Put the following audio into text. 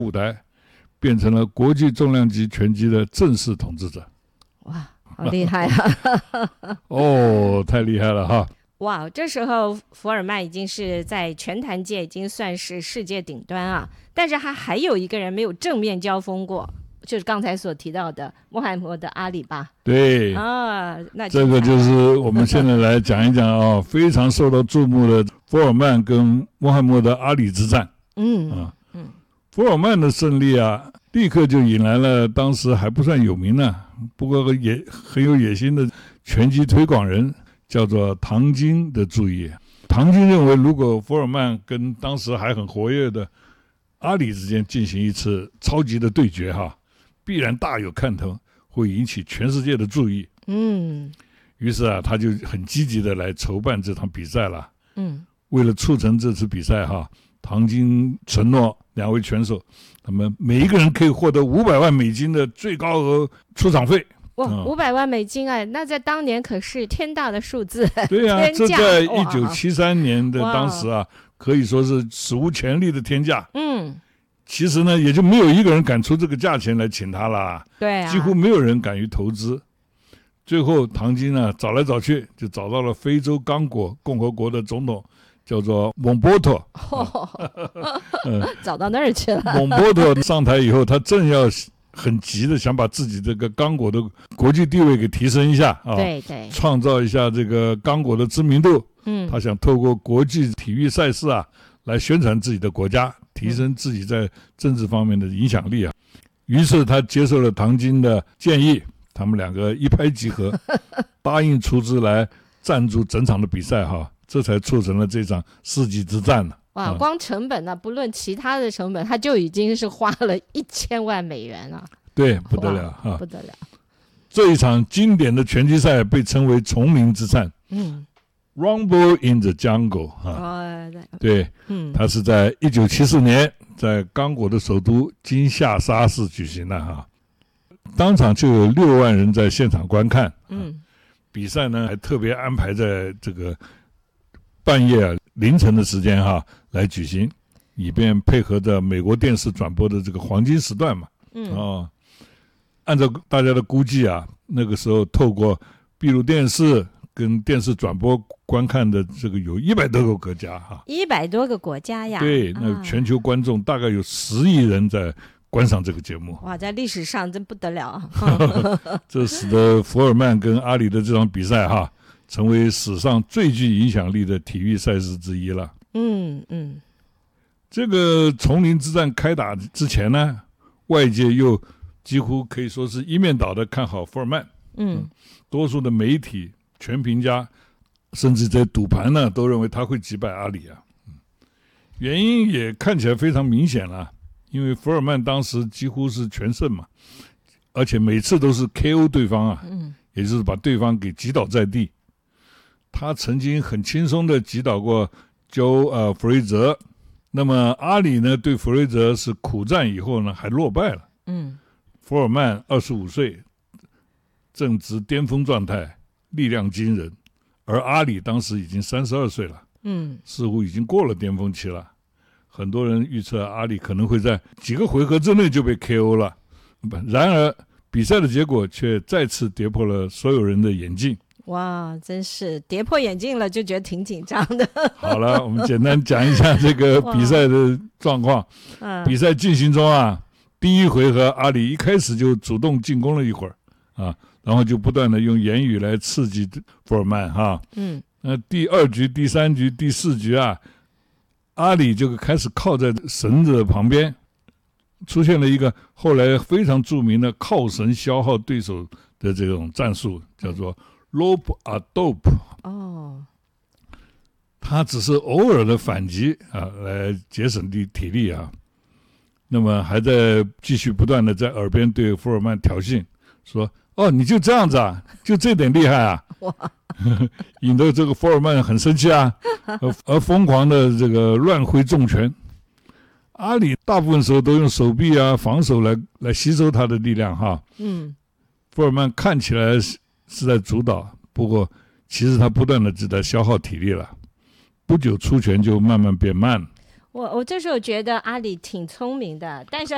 舞台，变成了国际重量级拳击的正式统治者。 哇，好厉害啊！ 哦，太厉害了哈！ 哇，这时候福尔曼已经是在拳坛界已经算是世界顶端啊，但是他还有一个人没有正面交锋过，就是刚才所提到的穆罕默德阿里吧？ 对啊，那这个就是我们现在来讲一讲啊，非常受到注目的福尔曼跟穆罕默德阿里之战。福尔曼的胜利啊，立刻就引来了当时还不算有名呢，不过也很有野心的拳击推广人，叫做唐金的注意。唐金认为，如果福尔曼跟当时还很活跃的阿里之间进行一次超级的对决哈，必然大有看头，会引起全世界的注意。于是啊，他就很积极的来筹办这场比赛了。为了促成这次比赛哈，唐金承诺两位拳手，他们每一个人可以获得500万美金的最高额出场费。 哇，500万美金啊，那在当年可是天大的数字。 对啊，这在1973年的当时啊，可以说是史无前例的天价。其实呢，也就没有一个人敢出这个价钱来请他了。 对啊， 几乎没有人敢于投资。最后，唐金呢找来找去，就找到了非洲刚果共和国的总统，叫做蒙波托。 找到那儿去了。 蒙波托上台以后，他正要很急的想把自己这个刚果的国际地位给提升一下啊， 对， 创造一下这个刚果的知名度。他想透过国际体育赛事啊，来宣传自己的国家，提升自己在政治方面的影响力啊。于是他接受了唐金的建议，他们两个一拍即合，答应出资来赞助整场的比赛哈，这才促成了这场世纪之战了。 哇，光成本呢，不论其他的成本，他就已经是花了1000万美元了。 对，不得了哈， 不得了！ 这一场经典的拳击赛被称为丛林之战。Rumble in the Jungle 对，它是在1974年在刚果的首都金夏沙市举行的哈，当场就有6万人在现场观看。比赛呢还特别安排在这个半夜凌晨的时间哈来举行，以便配合着美国电视转播的这个黄金时段嘛。按照大家的估计啊，那个时候透过闭路电视跟电视转播观看的这个有100多个国家哈 ，100多个国家呀。 对，那全球观众大概有10亿人在观赏这个节目。 哇，在历史上真不得了。 这使得福尔曼跟阿里的这场比赛哈，成为史上最具影响力的体育赛事之一了。这个丛林之战开打之前呢，外界又几乎可以说是一面倒的看好福尔曼。多数的媒体、全评家，甚至在赌盘呢，都认为他会击败阿里啊。原因也看起来非常明显了，因为福尔曼当时几乎是全胜嘛，而且每次都是 KO 对方啊，也就是把对方给击倒在地。他曾经很轻松的击倒过弗雷泽，那么阿里呢对弗雷泽是苦战以后呢还落败了。福尔曼25岁，正值巅峰状态，力量惊人，而阿里当时已经32岁了，似乎已经过了巅峰期了。很多人预测阿里可能会在几个回合之内就被 KO 了，然而比赛的结果却再次跌破了所有人的眼镜。 哇，真是跌破眼镜了，就觉得挺紧张的。 好了，我们简单讲一下这个比赛的状况。比赛进行中啊，第一回合阿里一开始就主动进攻了一会儿啊，然后就不断的用言语来刺激福尔曼哈。第2局、第3局、第4局啊，阿里就开始靠在绳子旁边，出现了一个后来非常著名的靠绳消耗对手的这种战术，叫做 rope a dope。他只是偶尔的反击啊，来节省体力啊。那么还在继续不断的在耳边对福尔曼挑衅，说：“哦，你就这样子啊，就这点厉害啊！”引得这个福尔曼很生气啊，而疯狂的这个乱挥重拳。阿里大部分时候都用手臂啊防守来吸收他的力量哈。福尔曼看起来是在主导，不过其实他不断的是在消耗体力了。不久出拳就慢慢变慢了。 我这时候觉得阿里挺聪明的，但是